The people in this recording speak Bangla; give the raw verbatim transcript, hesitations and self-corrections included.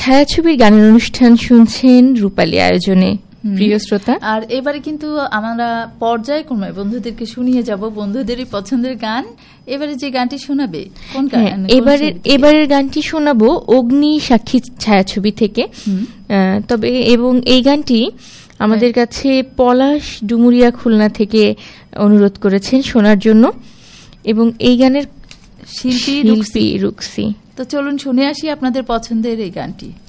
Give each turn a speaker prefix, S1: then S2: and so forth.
S1: ছায়াছবির গানের অনুষ্ঠান শুনছেন রূপালী আয়োজনে প্রিয় শ্রোতা।
S2: আর এবারে কিন্তু আমরা পর্যায়ক্রমে বন্ধুদেরকে শুনিয়ে যাব বন্ধুদেরই পছন্দের গান। এবারে যে গানটি শোনাবে কোন গান?
S1: এবারে এবারের গানটি শোনাবো অগ্নি সাক্ষী ছায়াছবি থেকে। তবে এবং এই গানটি আমাদের কাছে পলাশ ডুমুরিয়া খুলনা থেকে অনুরোধ করেছেন শোনার জন্য, এবং এই গানের শিল্পী রুকসি।
S2: তো চলুন শুনে আসি আপনাদের পছন্দের এই গানটি।